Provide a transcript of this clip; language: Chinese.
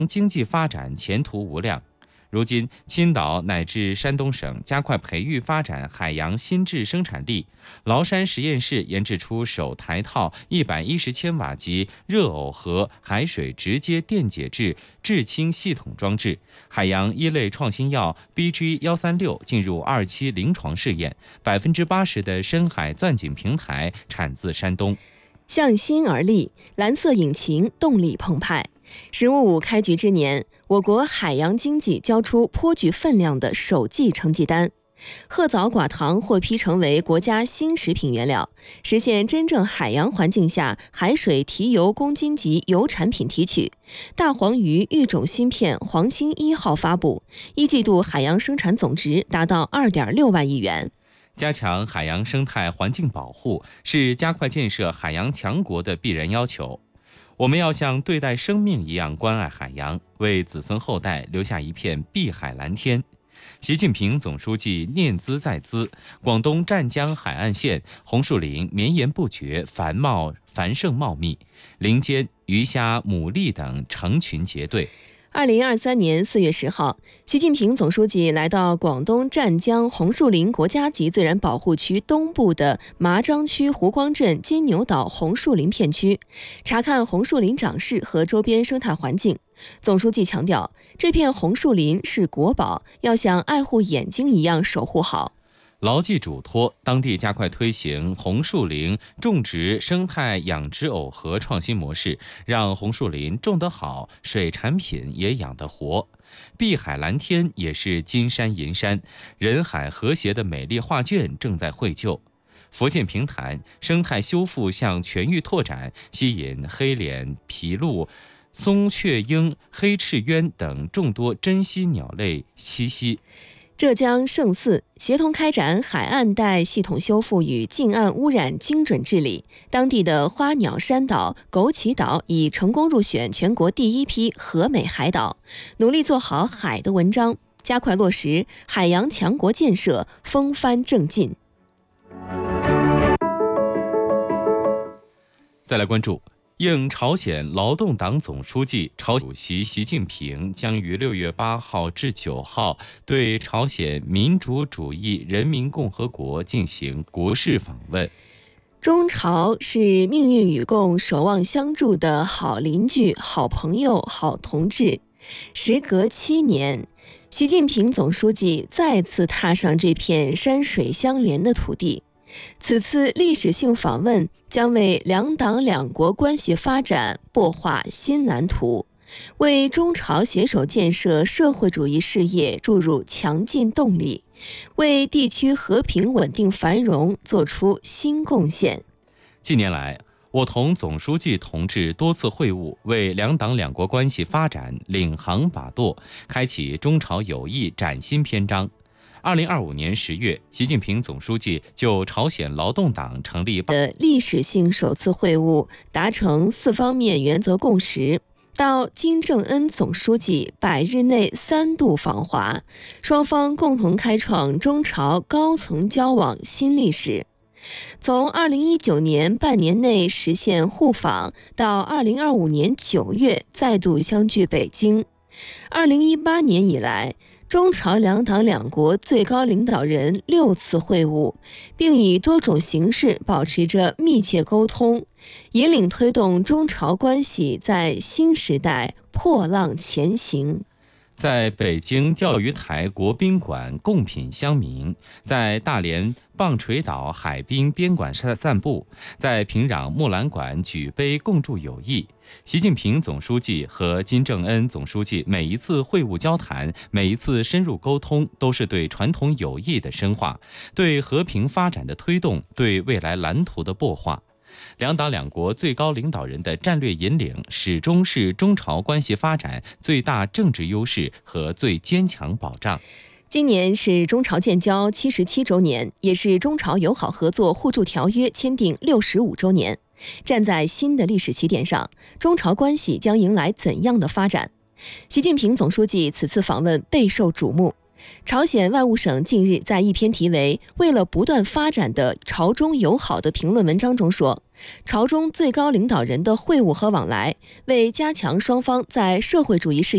经济发展前途无量。如今，青岛乃至山东省加快培育发展海洋新质生产力。崂山实验室研制出首台套110千瓦级热耦合海水直接电解质制氢系统装置。海洋一类创新药 BG136进入2期临床试验，80%的深海钻井平台产自山东。 向心而立，蓝色引擎动力澎湃。“15+5”开局之年，我国海洋经济交出颇具分量的首季成绩单。褐藻寡糖获批成为国家新食品原料，实现真正海洋环境下海水提油公斤级油产品提取。大黄鱼育种芯片黄星1号发布，1季度海洋生产总值达到2.6万亿元。 加强海洋生态环境保护是加快建设海洋强国的必然要求。我们要像对待生命一样关爱海洋，为子孙后代留下一片碧海蓝天。习近平总书记念兹在兹，广东湛江海岸线红树林绵延不绝，繁盛茂密，林间鱼虾牡蛎等成群结队。 2023年4月10号，习近平总书记来到广东湛江红树林国家级自然保护区东部的麻章区湖光镇金牛岛红树林片区，查看红树林长势和周边生态环境。总书记强调，这片红树林是国宝，要像爱护眼睛一样守护好。 牢记嘱托，当地加快推行红树林种植生态养殖耦合创新模式，让红树林种得好，水产品也养得活。碧海蓝天也是金山银山，人海和谐的美丽画卷正在绘就。福建平潭生态修复向全域拓展，吸引黑脸琵鹭、松雀鹰、黑翅鸢等众多珍稀鸟类栖息。 浙江嵊泗协同开展海岸带系统修复与近岸污染精准治理，当地的花鸟山岛、枸杞岛已成功入选全国第1批和美海岛，努力做好海的文章，加快落实海洋强国建设风帆正进。 再来关注，应朝鲜劳动党总书记、朝鲜主席习近平将于6月8号至9号对朝鲜民主主义人民共和国进行国事访问。 中朝是命运与共、守望相助的好邻居、好朋友、好同志。时隔7年，习近平总书记再次踏上这片山水相连的土地。此次历史性访问将为两党两国关系发展擘画新蓝图，为中朝携手建设社会主义事业注入强劲动力，为地区和平稳定繁荣做出新贡献。 近年来，我同总书记同志多次会晤，为两党两国关系发展领航把舵，开启中朝友谊崭新篇章。2025年10月，习近平总书记就朝鲜劳动党成立的历史性首次会晤，达成4方面原则共识。到金正恩总书记100日内3度访华，双方共同开创中朝高层交往新历史。从2019年半年内实现互访，到2025年9月再度相聚北京。2018年以来，中朝两党两国最高领导人6次会晤，并以多种形式保持着密切沟通，引领推动中朝关系在新时代破浪前行。 在北京钓鱼台国宾馆贡品乡民，在大连棒槌岛海滨边馆散步，在平壤木兰馆举杯共筑友谊。习近平总书记和金正恩总书记每一次会晤交谈，每一次深入沟通，都是对传统友谊的深化，对和平发展的推动，对未来蓝图的擘画。两党两国最高领导人的战略引领，始终是中朝关系发展最大政治优势和最坚强保障。 今年是中朝建交77周年，也是中朝友好合作互助条约签订65周年。站在新的历史起点上，中朝关系将迎来怎样的发展？习近平总书记此次访问备受瞩目。朝鲜外务省近日在一篇题为《为了不断发展的朝中友好》的评论文章中说，朝中最高领导人的会晤和往来，为加强双方在社会主义事业